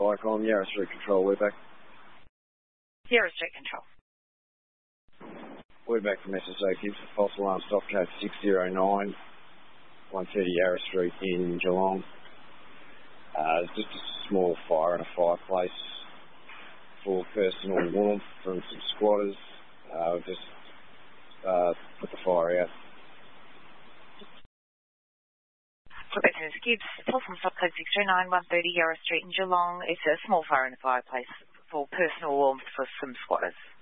Icon, Yarra Street Control, we're back. Yarra Street Control. We're back from SSA Gibbs, false alarm stop code 609, 130 Yarra Street in Geelong. Just a small fire in a fireplace for personal warmth from some squatters. We've just put the fire out. Rebecca Gibbs, false alarm stop code 609, 130 Yarra Street in Geelong. It's a small fire in a fireplace for personal warmth for some squatters.